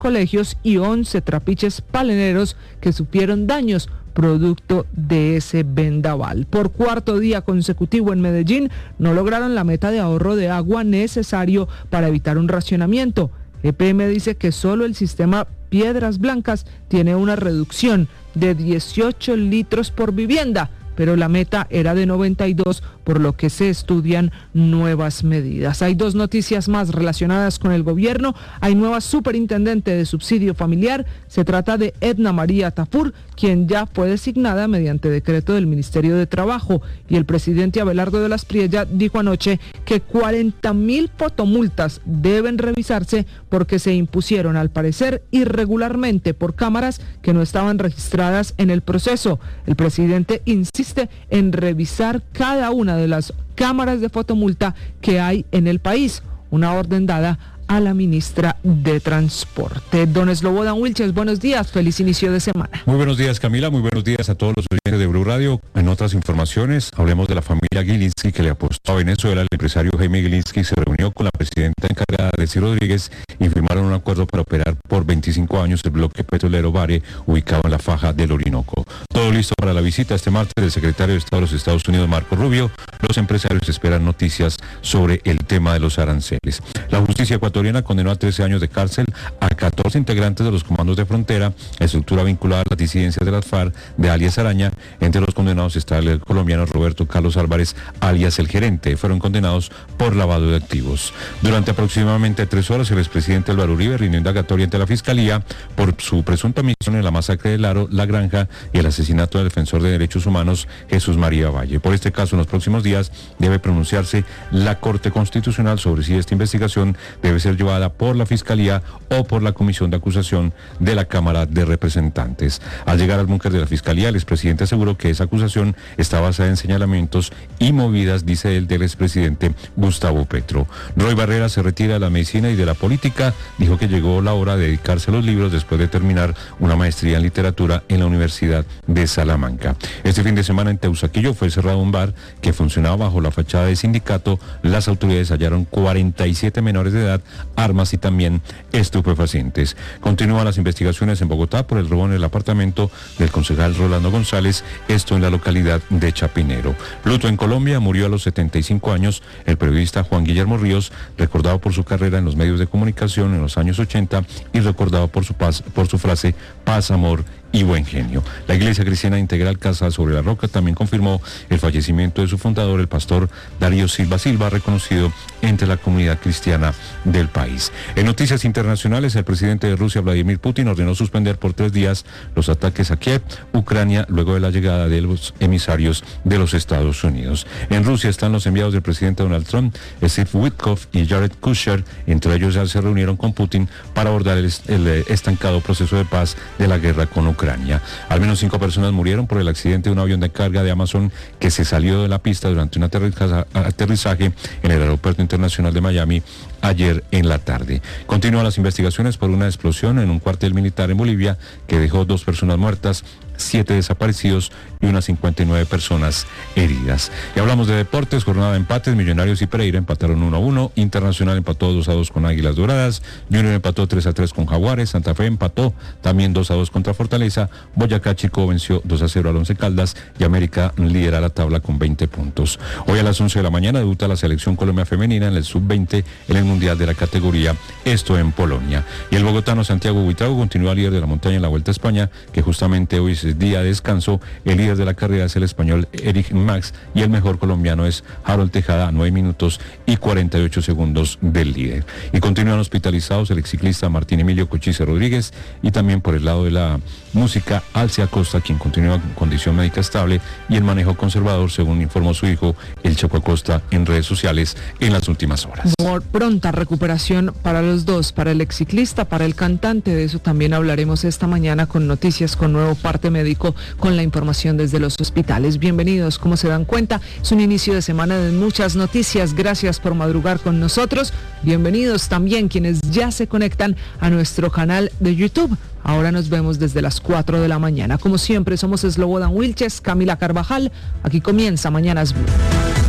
colegios y 11 trapiches paleneros que sufrieron daños producto de ese vendaval. Por cuarto día consecutivo en Medellín no lograron la meta de ahorro de agua necesario para evitar un racionamiento. EPM dice que solo el sistema Piedras Blancas tiene una reducción de 18 litros por vivienda, pero la meta era de 92, por lo que se estudian nuevas medidas. Hay dos noticias más relacionadas con el gobierno. Hay nueva superintendente de subsidio familiar. Se trata de Edna María Tafur, quien ya fue designada mediante decreto del Ministerio de Trabajo. Y el presidente Abelardo de las Priella dijo anoche que 40.000 fotomultas deben revisarse porque se impusieron, al parecer, irregularmente por cámaras que no estaban registradas en el proceso. El presidente insiste en revisar cada una de las cámaras de fotomulta que hay en el país, una orden dada a la ministra de Transporte. Don Slobodan Wilches, buenos días, feliz inicio de semana. Muy buenos días, Camila, muy buenos días a todos los oyentes de Blue Radio. En otras informaciones, hablemos de la familia Gilinski que le apostó a Venezuela. El empresario Jaime Gilinski se reunió con la presidenta encargada, Delcy Rodríguez, y firmaron un acuerdo para operar por 25 años el bloque petrolero Vare, ubicado en la faja del Orinoco. Todo listo para la visita este martes del secretario de Estado de los Estados Unidos, Marco Rubio. Los empresarios esperan noticias sobre el tema de los aranceles. La justicia ecuatoriana condenó a 13 años de cárcel a 14 integrantes de los comandos de frontera, estructura vinculada a las disidencias de las FARC de alias Araña. Entre los condenados está el colombiano Roberto Carlos Álvarez, alias El Gerente. Fueron condenados por lavado de activos. Durante aproximadamente 3 horas, el expresidente Álvaro Uribe rindió indagatoria ante la Fiscalía por su presunta misión en la masacre de Laro, La Granja y el asesinato del defensor de derechos humanos Jesús María Valle. Por este caso, en los próximos días debe pronunciarse la Corte Constitucional sobre si esta investigación debe ser llevada por la Fiscalía o por la Comisión de Acusación de la Cámara de Representantes. Al llegar al búnker de la Fiscalía, el expresidente aseguró que esa acusación está basada en señalamientos y movidas, dice él, del expresidente Gustavo Petro. Roy Barrera se retira de la medicina y de la política. Dijo que llegó la hora de dedicarse a los libros después de terminar una maestría en literatura en la Universidad de Salamanca. Este fin de semana en Teusaquillo fue cerrado un bar que funcionaba bajo la fachada de sindicato. Las autoridades hallaron 47 menores de edad, armas y también estupefacientes. Continúan las investigaciones en Bogotá por el robo en el apartamento del concejal Rolando González, esto en la localidad de Chapinero. Luto en Colombia, murió a los 75 años el periodista Juan Guillermo Ríos, recordado por su carrera en los medios de comunicación en los años 80 y recordado por su frase paz, amor y buen genio. La Iglesia Cristiana Integral Casa sobre la Roca también confirmó el fallecimiento de su fundador, el pastor Darío Silva Silva, reconocido entre la comunidad cristiana del país. En noticias internacionales, el presidente de Rusia, Vladimir Putin, ordenó suspender por 3 días los ataques a Kiev, Ucrania, luego de la llegada de los emisarios de los Estados Unidos. En Rusia están los enviados del presidente Donald Trump, Steve Witkoff y Jared Kushner. Entre ellos ya se reunieron con Putin para abordar el estancado proceso de paz de la guerra con Ucrania. Al menos 5 personas murieron por el accidente de un avión de carga de Amazon que se salió de la pista durante un aterrizaje en el Aeropuerto Internacional de Miami ayer en la tarde. Continúan las investigaciones por una explosión en un cuartel militar en Bolivia que dejó 2 personas muertas, 7 desaparecidos y unas 59 personas heridas. Y hablamos de deportes, jornada de empates, Millonarios y Pereira empataron 1-1, Internacional empató 2-2 con Águilas Doradas, Junior empató 3-3 con Jaguares, Santa Fe empató también 2-2 contra Fortaleza, Boyacá Chico venció 2-0 al Once Caldas y América lidera la tabla con 20 puntos. Hoy a las 11 de la mañana debuta la selección Colombia femenina en el sub-20 en el Mundial de la categoría, esto en Polonia. Y el bogotano Santiago Buitrago continúa líder de la montaña en la Vuelta a España, que justamente hoy es día de descanso. El líder de la carrera es el español Eric Max y el mejor colombiano es Harold Tejada a 9 minutos y 48 segundos del líder. Y continúan hospitalizados el exciclista Martín Emilio Cochise Rodríguez y también por el lado de la música Alce Acosta, quien continúa con condición médica estable y el manejo conservador, según informó su hijo, el Chaco Acosta, en redes sociales en las últimas horas. Por pronta recuperación para los dos, para el exciclista, para el cantante. De eso también hablaremos esta mañana con noticias, con nuevo parte médico, con la información desde los hospitales. Bienvenidos, como se dan cuenta, es un inicio de semana de muchas noticias. Gracias por madrugar con nosotros. Bienvenidos también quienes ya se conectan a nuestro canal de YouTube. Ahora nos vemos desde las 4 de la mañana. Como siempre, somos Slobodan Wilches, Camila Carvajal. Aquí comienza Mañanas Blue.